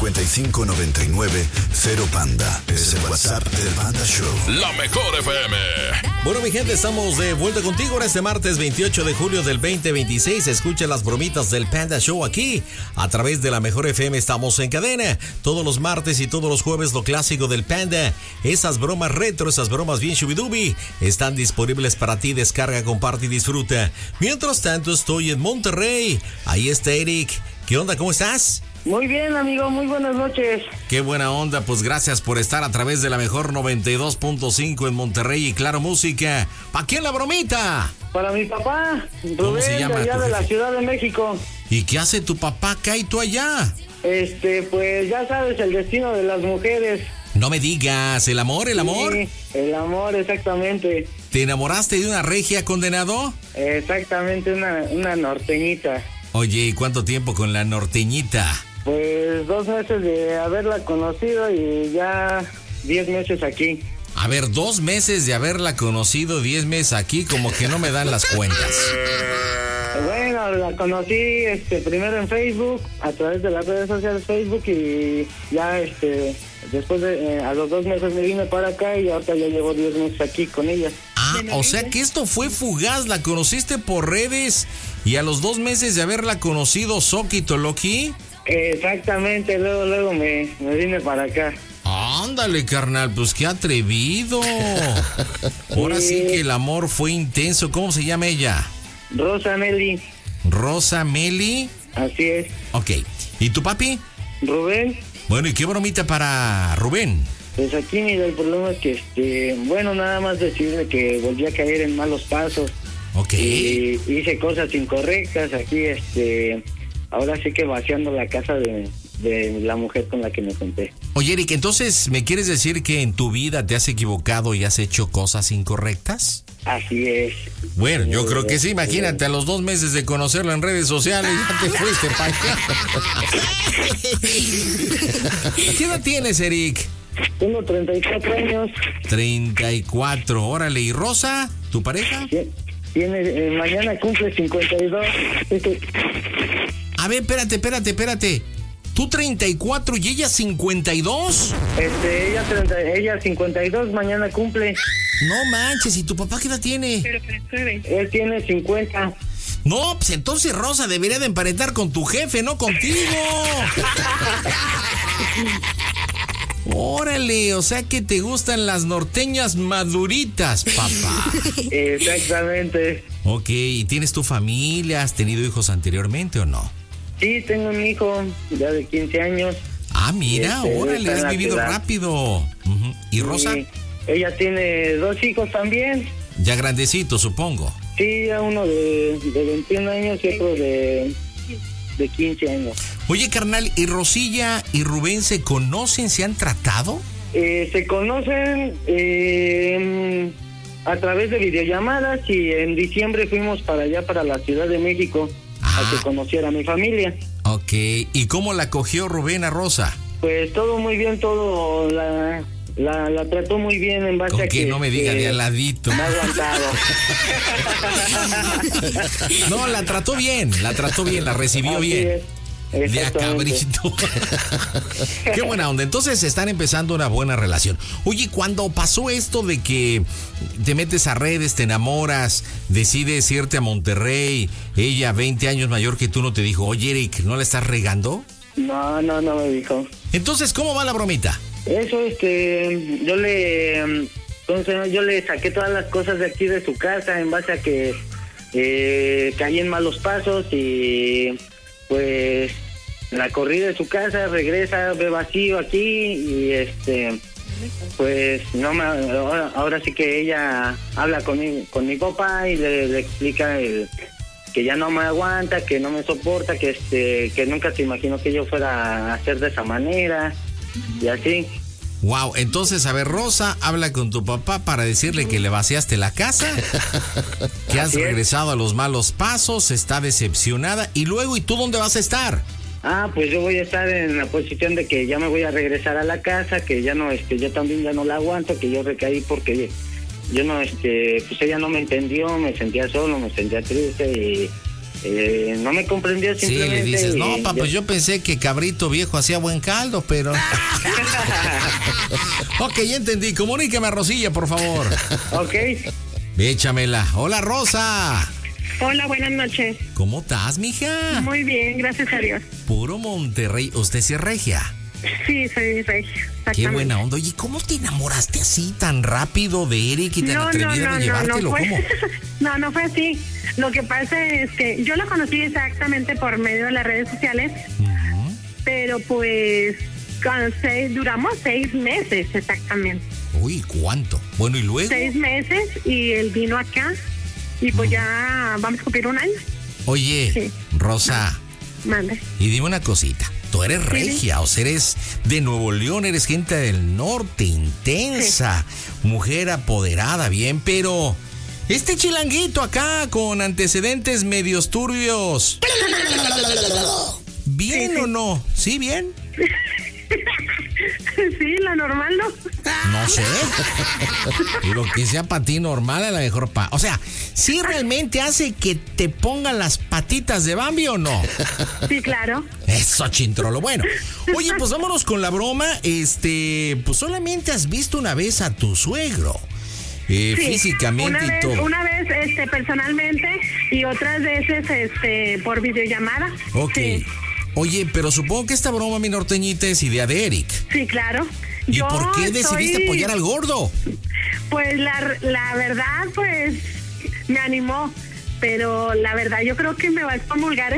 5599-0Panda. Es el WhatsApp del Panda Show. La mejor FM. Bueno, mi gente, estamos de vuelta contigo en este martes 28 de julio del 2026. Escucha las bromitas del Panda Show aquí. A través de la mejor FM estamos en cadena. Todos los martes y todos los jueves lo clásico del Panda. Esas bromas retro, esas bromas bien shubidubi, están disponibles para ti. Descarga, comparte y disfruta. Mientras tanto, estoy en Monterrey. Ahí está Eric. ¿Qué onda? ¿Cómo estás? Muy bien, amigo, muy buenas noches. Qué buena onda, pues gracias por estar a través de la mejor 92.5 en Monterrey y Claro Música. ¿Para quién la bromita? Para mi papá, ¿Cómo Rubén, se llama de allá tu de la jefe? Ciudad de México. ¿Y qué hace tu papá acá y tú allá? Pues ya sabes, el destino de las mujeres. No me digas, ¿el amor, el amor? Sí, el amor, exactamente. ¿Te enamoraste de una regia, condenado? Exactamente, una norteñita. Oye, ¿y cuánto tiempo con la norteñita? Pues 2 meses de haberla conocido y ya 10 meses aquí. A ver, 2 meses de haberla conocido, 10 meses aquí, como que no me dan las cuentas. Bueno, la conocí primero en Facebook, a través de las redes sociales Facebook, y ya después de a los 2 meses me vine para acá y ahorita ya llevo 10 meses aquí con ella. Ah, o sea que esto fue fugaz, la conociste por redes y a los 2 meses de haberla conocido, Soquito Loki. Exactamente, luego me vine para acá. Ándale, carnal, pues qué atrevido. Ahora sí que el amor fue intenso. ¿Cómo se llama ella? Rosa Meli. Rosa Meli. Así es. Ok. ¿Y tu papi? Rubén. Bueno, ¿y qué bromita para Rubén? Pues aquí, mira, el problema es que, nada más decirle que volví a caer en malos pasos. Ok. Y hice cosas incorrectas aquí, ahora sí que vaciando la casa de la mujer con la que me junté. Oye, Eric, entonces, ¿me quieres decir que en tu vida te has equivocado y has hecho cosas incorrectas? Así es. Bueno, yo creo que sí. Imagínate, a los 2 meses de conocerlo en redes sociales, ya te fuiste para allá. ¿Qué edad tienes, Eric? Tengo 34 años. 34, órale. ¿Y Rosa, tu pareja? Tiene, mañana cumple 52. A ver, espérate. ¿Tú 34 y ella 52? Ella 52, mañana cumple. No manches, ¿y tu papá qué edad tiene? Él tiene 50. No, pues entonces Rosa debería de emparentar con tu jefe, no contigo. Órale, o sea que te gustan las norteñas maduritas, papá. Exactamente. Ok, ¿y tienes tu familia? ¿Has tenido hijos anteriormente o no? Sí, tengo un hijo ya de 15 años. Ah, mira, órale, está en has la vivido ciudad. rápido. ¿Y Rosa? Sí, ella tiene 2 hijos también. Ya grandecito, supongo. Sí, uno de 21 años y otro de 15 años. Oye, carnal, ¿y Rosilla y Rubén se conocen? ¿Se han tratado? Se conocen a través de videollamadas y en diciembre fuimos para allá, para la Ciudad de México, a que conociera a mi familia. Ok, ¿y cómo la cogió Rubén a Rosa? Pues todo muy bien, todo la trató muy bien en base Con a que que... no me diga de al ladito. Me ha aguantado. No, la trató bien, la recibió Así bien. es. De a cabrito. Qué buena onda. Entonces están empezando una buena relación. Oye, cuando pasó esto de que te metes a redes, te enamoras, decides irte a Monterrey, ella 20 años mayor que tú, no te dijo, oye, Eric, ¿no la estás regando? No me dijo. Entonces, ¿cómo va la bromita? Eso, yo le saqué todas las cosas de aquí de su casa en base a que caí en malos pasos y pues la corrí de su casa, regresa, ve vacío aquí y pues ahora sí que ella habla con mi papá y le explica que ya no me aguanta, que no me soporta, que nunca se imaginó que yo fuera a hacer de esa manera y así. Wow, entonces, a ver, Rosa habla con tu papá para decirle que le vaciaste la casa, que has regresado a los malos pasos, está decepcionada, y luego, ¿y tú dónde vas a estar? Pues yo voy a estar en la posición de que ya me voy a regresar a la casa, que ya no, yo también ya no la aguanto, que yo recaí porque yo no, pues ella no me entendió, me sentía solo, me sentía triste no me comprendió Sí, simplemente. le dices, no, y pa, pues yo pensé que cabrito viejo hacía buen caldo, pero... Ok, ya entendí. Comuníqueme a Rosilla, por favor. Ok. Échamela. Hola, Rosa. Hola, buenas noches. ¿Cómo estás, mija? Muy bien, gracias a Dios. Puro Monterrey. ¿Usted sí es regia? Sí, soy regia. Qué buena onda. Oye, ¿cómo te enamoraste así tan rápido de Eric y tan atrevida de llevártelo? fue, ¿Cómo? no fue así. Lo que pasa es que yo lo conocí exactamente por medio de las redes sociales, pero pues duramos 6 meses exactamente. Uy, ¿cuánto? Bueno, ¿y luego? 6 meses y él vino acá y pues ya vamos a cumplir un año. Oye, Sí. Rosa, Mande. y dime una cosita. Tú eres regia, o sea, eres de Nuevo León, eres gente del norte, intensa, mujer apoderada, bien, pero este chilanguito acá con antecedentes medios turbios, ¿bien o no? ¿Sí, bien? Sí, lo normal, ¿no? No sé. Lo que sea para ti normal, a lo mejor o sea, ¿sí realmente hace que te pongan las patitas de Bambi o no? Sí, claro. Eso, chintrolo. Bueno, oye, pues vámonos con la broma. Pues solamente has visto una vez a tu suegro. Sí, Físicamente y todo. Una vez personalmente y otras veces por videollamada. Ok. Sí, Oye, pero supongo que esta broma, mi norteñita, es idea de Eric. sí, claro. ¿Y por qué decidiste apoyar al gordo? Pues la verdad, pues me animó, pero la verdad yo creo que me va a excomulgar.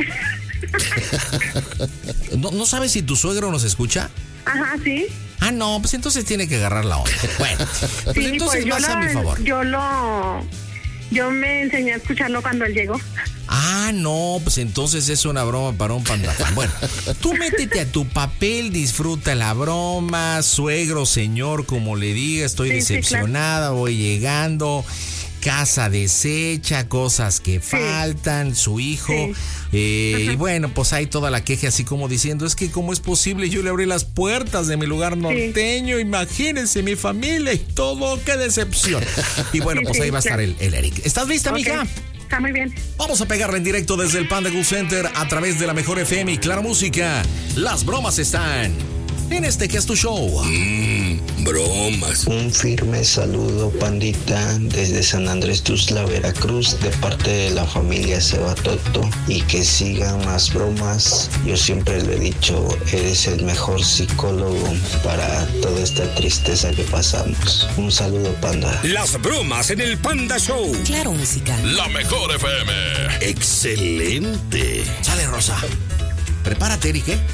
¿No sabes si tu suegro nos escucha? Ajá, sí. Ah, no, pues entonces tiene que agarrar la onda. Bueno, pues Sí, entonces pues vas a mi favor. Yo me enseñé a escucarlo cuando él llegó. Ah, no, pues entonces es una broma para un pandafán. Bueno, tú métete a tu papel, disfruta la broma, suegro, señor, como le diga, estoy Sí, decepcionada, voy llegando, casa deshecha, cosas que faltan, su hijo, y bueno, pues hay toda la queja así como diciendo, es que cómo es posible, yo le abrí las puertas de mi lugar norteño, imagínense mi familia y todo, qué decepción. Y bueno, pues ahí va a estar el Eric. ¿Estás lista, mija? Está muy bien. Vamos a pegarle en directo desde el Panda Cool Center a través de la mejor FM y Claro Música. Las bromas están en este que es tu show. Bromas. Un firme saludo, pandita, desde San Andrés Tuxtla, Veracruz, de parte de la familia Sebatoto, y que sigan más bromas. Yo siempre le he dicho, eres el mejor psicólogo para toda esta tristeza que pasamos. Un saludo, panda. Las bromas en el Panda Show. Claro Música. La mejor FM. Excelente. Sale, Rosa. Prepárate, Eric, ¿eh?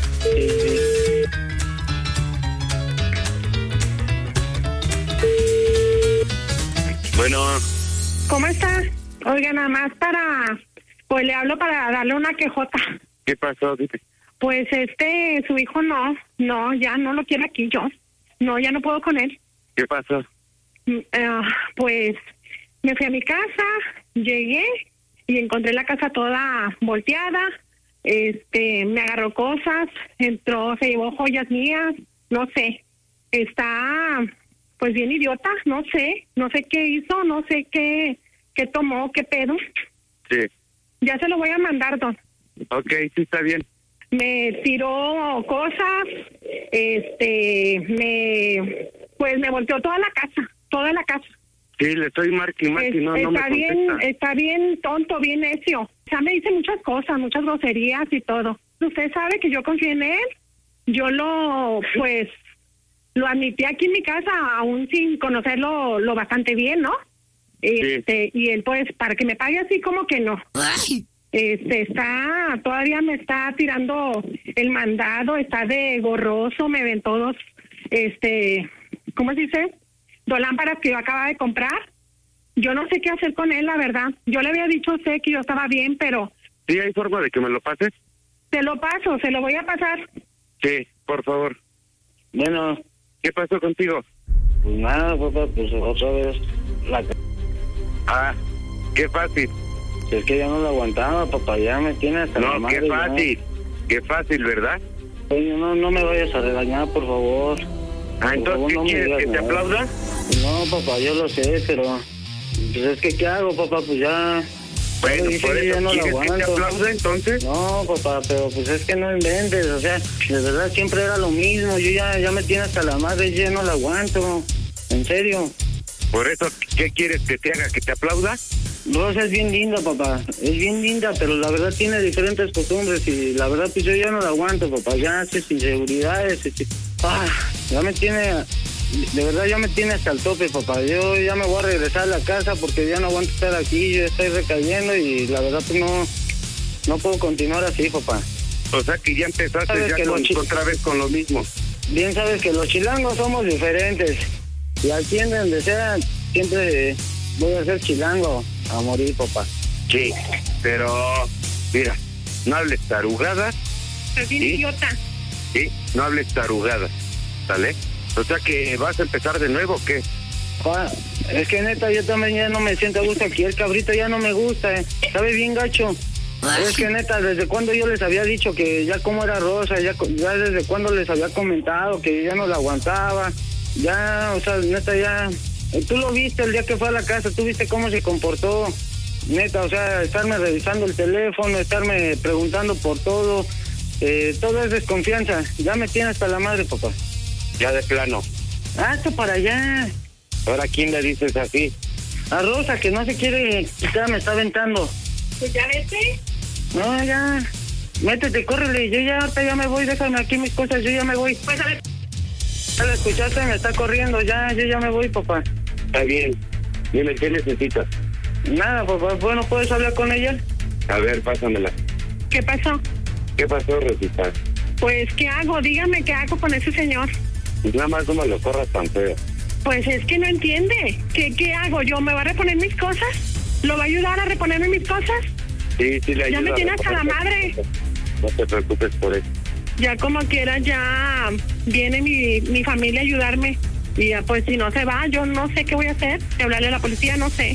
Bueno, ¿Cómo está? Oiga, nada más pues le hablo para darle una quejota. ¿qué pasó? Dime. Pues su hijo no, ya no lo quiero aquí yo. No, ya no puedo con él. ¿Qué pasó? Pues me fui a mi casa, llegué y encontré la casa toda volteada. Me agarró cosas, entró, se llevó joyas mías, no sé. Está pues bien idiota, no sé qué hizo, no sé qué tomó, qué pedo. Sí. Ya se lo voy a mandar, don. Ok, sí, está bien. Me tiró cosas, me volteó toda la casa. Sí, le estoy marque, no me contesta. Está bien tonto, bien necio. O sea, me dice muchas cosas, muchas groserías y todo. Usted sabe que yo confío en él. Yo lo admití aquí en mi casa, aún sin conocerlo lo bastante bien, ¿no? Sí. Y él, pues, para que me pague así, como que no. Todavía me está tirando el mandado, está de gorroso, me ven todos, ¿cómo se dice? Dos lámparas que yo acababa de comprar. Yo no sé qué hacer con él, la verdad. Yo le había dicho a usted que yo estaba bien, pero... ¿Sí hay forma de que me lo pases? Se lo paso, se lo voy a pasar. Sí, por favor. Bueno, ¿Qué pasó contigo? pues nada, papá, pues otra vez Ah, qué fácil. es que ya no lo aguantaba, papá, ya me tiene hasta la No, madre, qué ya. fácil. Qué fácil, ¿verdad? Oye, no me vayas a regañar, por favor. Ah, entonces, favor, ¿qué no me quieres? digas ¿Que te nada. aplauda? No, papá, yo lo sé, pero... Pues es que, ¿qué hago, papá? Pues ya Bueno, dice por que eso ya no la ¿quieres que te aguanto. aplaude entonces? No, papá, pero pues es que no inventes, o sea, de verdad siempre era lo mismo. Yo ya me tiene hasta la madre, yo ya no la aguanto. En serio. Por eso, ¿qué quieres que te haga? ¿Que te aplauda? Rosa es bien linda, papá. Es bien linda, pero la verdad tiene diferentes costumbres y la verdad pues yo ya no la aguanto, papá. Ya hace inseguridades. Ya me tiene... De verdad ya me tiene hasta el tope, papá. Yo ya me voy a regresar a la casa porque ya no aguanto estar aquí. Yo estoy recayendo y la verdad pues no puedo continuar así, papá. O sea que ya empezaste ya otra vez con lo mismo. Bien sabes que los chilangos somos diferentes. Y aquí en donde sea, siempre voy a ser chilango a morir, papá. Sí, pero mira, no hables tarugadas. Es bien idiota. Sí, no hables tarugadas, ¿sale? O sea que vas a empezar de nuevo, ¿o qué? Es que neta, yo también ya no me siento a gusto aquí. El cabrito ya no me gusta, sabe bien gacho. Es que neta, desde cuando yo les había dicho que ya como era Rosa, ya desde cuando les había comentado que ya no la aguantaba. Ya, o sea, neta, ya... Tú lo viste el día que fue a la casa, tú viste cómo se comportó. Neta, o sea, estarme revisando el teléfono, estarme preguntando por todo. Todo es desconfianza. Ya me tiene hasta la madre, papá. Ya de plano. Hazte para allá. Ahora, ¿quién le dices así? A Rosa, que no se quiere quitar, me está aventando. Pues ya vete. No, ya. Métete, córrele. Yo ya ahorita ya me voy, déjame aquí mis cosas, yo ya me voy. Pues a ver. Ya la escuchaste, me está corriendo, ya, yo ya me voy, papá. Está bien. Dime, ¿qué necesitas? Nada, papá, bueno, ¿puedes hablar con ella? A ver, pásamela. ¿Qué pasó? ¿Qué pasó, Rosita? Pues, ¿qué hago? Dígame, ¿qué hago con ese señor? Pues nada más no me lo corras tan feo. Pues es que no entiende. ¿Qué hago? ¿Yo me va a reponer mis cosas? ¿Lo va a ayudar a reponerme mis cosas? Sí, le ayuda. Ya me tiene hasta la madre. No te preocupes por eso. Ya como quiera, ya viene mi familia a ayudarme. Y ya, pues si no se va, yo no sé qué voy a hacer. Si hablarle a la policía, no sé.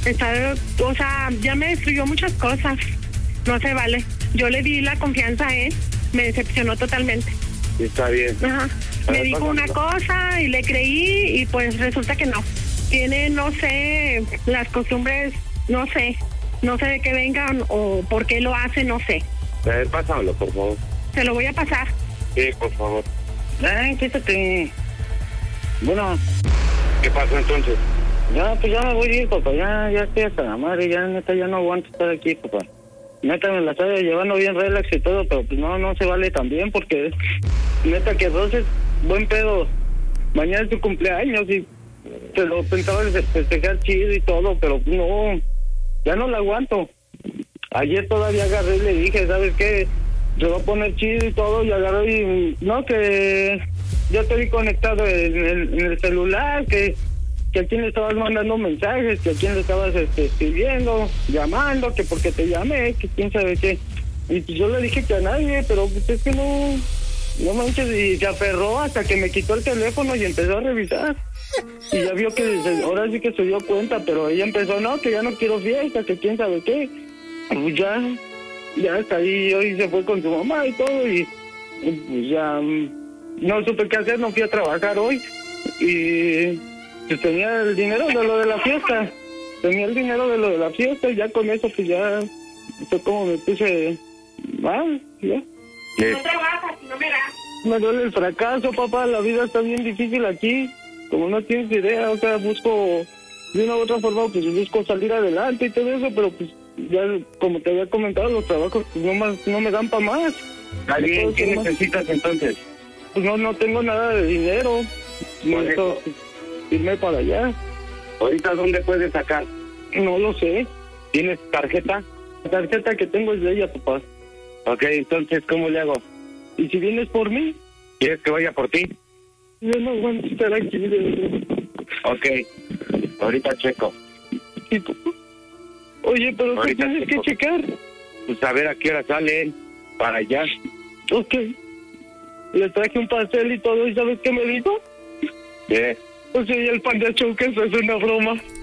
O sea, ya me destruyó muchas cosas. No se vale. Yo le di la confianza a él. Me decepcionó totalmente. Está bien. Ajá. Me dijo una cosa y le creí y pues resulta que no. Tiene, no sé, las costumbres, no sé de qué vengan o por qué lo hace, no sé. A ver, pásamelo, por favor. Se lo voy a pasar. Sí, por favor. Ay, quítate. Bueno. ¿Qué pasó entonces? Ya, pues ya me voy a ir, papá. Ya estoy hasta la madre. Ya, neta, ya no aguanto estar aquí, papá. Neta, me la está llevando bien relax y todo, pero pues no se vale tan bien porque... Neta, que Rosa es buen pedo. Mañana es tu cumpleaños y... Te lo pensaba festejar chido y todo, pero no... Ya no la aguanto. Ayer todavía agarré y le dije, ¿sabes qué? Se va a poner chido y todo, y agarré y... No, que... Yo estoy conectado en el celular, que a quién le estabas mandando mensajes, que a quién le estabas escribiendo, llamando, que porque te llamé, que quién sabe qué. Y pues yo le dije que a nadie, pero pues es que no manches, y se aferró hasta que me quitó el teléfono y empezó a revisar. Y ya vio que ahora sí que se dio cuenta, pero ella empezó, no, que ya no quiero fiesta, que quién sabe qué. Pues ya hasta ahí, hoy se fue con su mamá y todo, y pues ya no supe qué hacer, no fui a trabajar hoy. Y pues tenía el dinero de lo de la fiesta. Y ya con eso pues ya fue como me puse mal, ya. No trabajas, no me das. Me duele el fracaso, papá, la vida está bien difícil aquí, como no tienes idea, o sea, busco de una u otra forma, pues busco salir adelante y todo eso, pero pues ya, como te había comentado, los trabajos pues no me dan para más. ¿Alguien qué necesitas entonces? Pues no tengo nada de dinero, necesito irme para allá. ¿Ahorita dónde puedes sacar? No lo sé. ¿Tienes tarjeta? La tarjeta que tengo es de ella, papá. Ok, entonces, ¿cómo le hago? ¿Y si vienes por mí? ¿Quieres que vaya por ti? Yo no aguanto estar aquí, de verdad. Ok, ahorita checo. Sí, papá. Oye, pero ¿qué Ahorita tienes checo. que checar? Pues a ver a qué hora salen para allá. Ok. Le traje un pastel y todo, ¿y sabes qué me dijo? ¿Qué? O sea, y el Panda Show, que eso es una broma.